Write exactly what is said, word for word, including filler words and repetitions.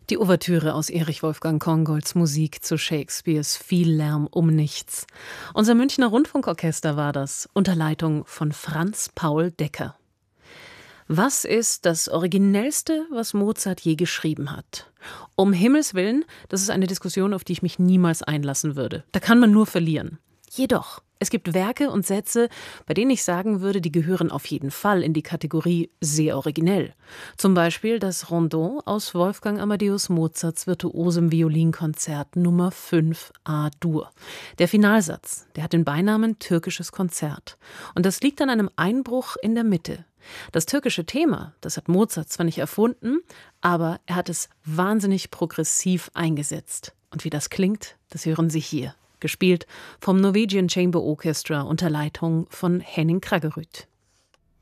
Die Ouvertüre aus Erich Wolfgang Kongolds Musik zu Shakespeares Viel Lärm um nichts. Unser Münchner Rundfunkorchester war das, unter Leitung von Franz Paul Decker. Was ist das Originellste, was Mozart je geschrieben hat? Um Himmels Willen, das ist eine Diskussion, auf die ich mich niemals einlassen würde. Da kann man nur verlieren. Jedoch, es gibt Werke und Sätze, bei denen ich sagen würde, die gehören auf jeden Fall in die Kategorie sehr originell. Zum Beispiel das Rondon aus Wolfgang Amadeus Mozarts virtuosem Violinkonzert Nummer fünf A-Dur. Der Finalsatz, der hat den Beinamen Türkisches Konzert. Und das liegt an einem Einbruch in der Mitte. Das türkische Thema, das hat Mozart zwar nicht erfunden, aber er hat es wahnsinnig progressiv eingesetzt. Und wie das klingt, das hören Sie hier. Gespielt vom Norwegian Chamber Orchestra unter Leitung von Henning Kraggerud.